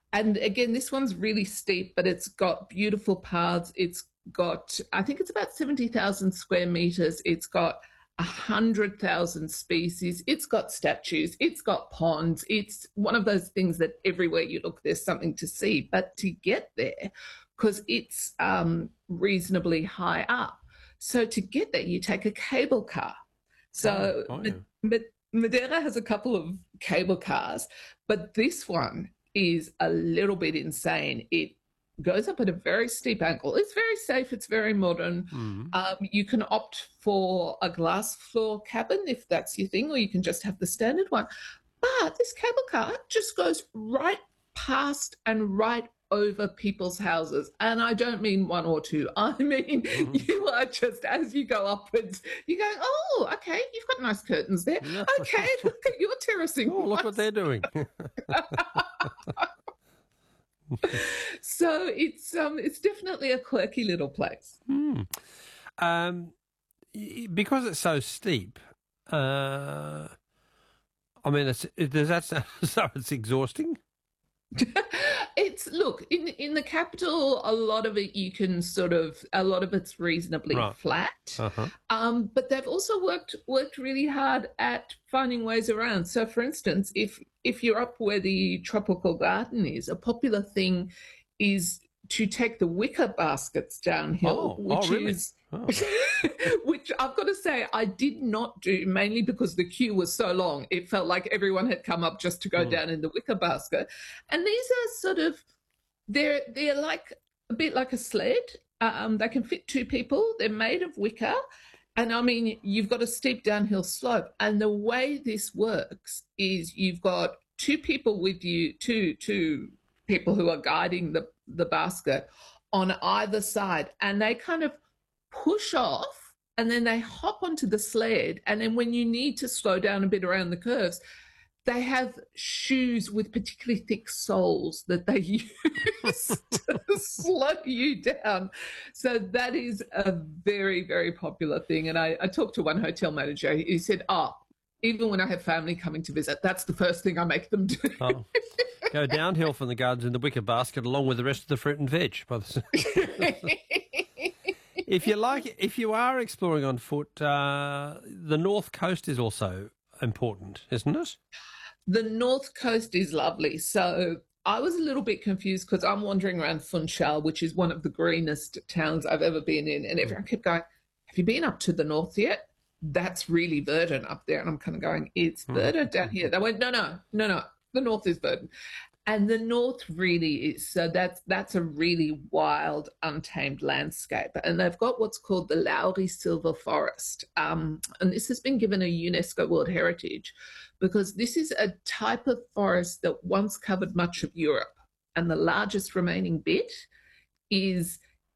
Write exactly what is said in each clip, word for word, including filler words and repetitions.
And again, this one's really steep, but it's got beautiful paths. It's got, I think it's about seventy thousand square meters. It's got one hundred thousand species. It's got statues. It's got ponds. It's one of those things that everywhere you look, there's something to see. But to get there, because it's um, reasonably high up, so to get there, you take a cable car. Oh, So oh Ma- yeah. Ma- Madeira has a couple of cable cars, but this one is a little bit insane. It goes up at a very steep angle. It's very safe. It's very modern. Mm. Um, you can opt for a glass floor cabin if that's your thing, or you can just have the standard one. But this cable car just goes right past and right over people's houses. And I don't mean one or two. I mean, Mhm. you are just, as you go upwards, you go, oh, okay, you've got nice curtains there. Yeah. Okay, look at your terracing. Oh, look what they're doing. So it's um it's definitely a quirky little place. Hmm. Um, y- because it's so steep, uh, I mean, it's, it, does that sound as though it's exhausting? It's look in in the capital, a lot of it you can sort of a lot of it's reasonably Right. flat. Uh-huh. Um, but they've also worked worked really hard at finding ways around. So, for instance, if if you're up where the tropical garden is, a popular thing is to take the wicker baskets downhill, Oh, oh, which really? is Oh. which I've got to say I did not do, mainly because the queue was so long. It felt like everyone had come up just to go Mm. down in the wicker basket. And these are sort of they're they're like a bit like a sled. Um, they can fit two people. They're made of wicker, and I mean you've got a steep downhill slope. And the way this works is you've got two people with you, two two people who are guiding the the basket on either side, and they kind of push off, and then they hop onto the sled. And then when you need to slow down a bit around the curves, they have shoes with particularly thick soles that they use to slow you down. So that is a very, very popular thing. And I, I talked to one hotel manager. He said, oh, even when I have family coming to visit, that's the first thing I make them do. Oh. Go downhill from the gardens in the wicker basket along with the rest of the fruit and veg. by the- If you like, if you are exploring on foot, uh, the north coast is also important, isn't it? The north coast is lovely. So I was a little bit confused because I'm wandering around Funchal, which is one of the greenest towns I've ever been in. And everyone kept going, have you been up to the north yet? That's really verdant up there. And I'm kind of going, it's verdant down here. They went, no, no, no, no. The north is verdant. And the north really is. So that's that's a really wild, untamed landscape. And they've got what's called the Lowry Silver Forest. Um, and this has been given a UNESCO World Heritage because this is a type of forest that once covered much of Europe. And the largest remaining bit is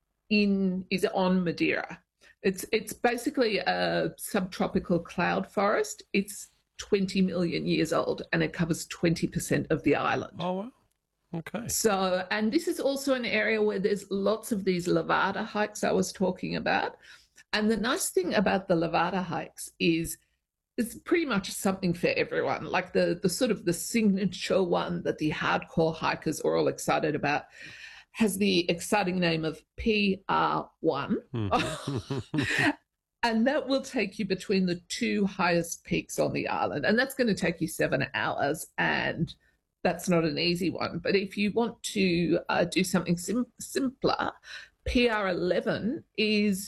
in is on Madeira. It's it's basically a subtropical cloud forest. It's twenty million years old and it covers twenty percent of the island. Oh, well. Okay. So, and this is also an area where there's lots of these Levada hikes I was talking about. And the nice thing about the Levada hikes is it's pretty much something for everyone. Like the, the sort of the signature one that the hardcore hikers are all excited about has the exciting name of P R one. Mhm. And that will take you between the two highest peaks on the island. And that's going to take you seven hours. And that's not an easy one. But if you want to uh, do something sim- simpler, P R eleven is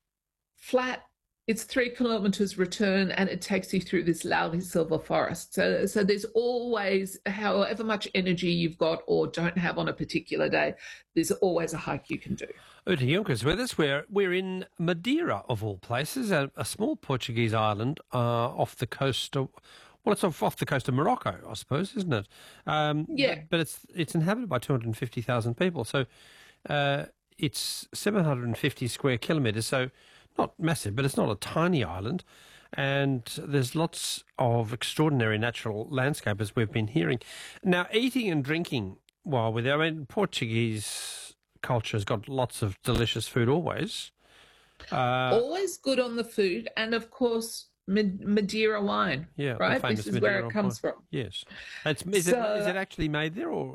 flat. It's three kilometres return and it takes you through this Lowry Silver Forest. So, so there's always, however much energy you've got or don't have on a particular day, there's always a hike you can do. Uta Junkers with us. We're, we're in Madeira, of all places, a, a small Portuguese island uh, off the coast of, well, it's off, off the coast of Morocco, I suppose, isn't it? Um, Yeah. But, but it's it's inhabited by two hundred fifty thousand people. So uh, it's seven hundred fifty square kilometres, so not massive, but it's not a tiny island. And there's lots of extraordinary natural landscape, as we've been hearing. Now, eating and drinking while we're there, I mean, Portuguese culture has got lots of delicious food always. Uh, Always good on the food. And of course, Ma- Madeira wine, yeah, the right? famous This is where Madeira it comes wine. from. Yes. It's, is, So- it, is it actually made there or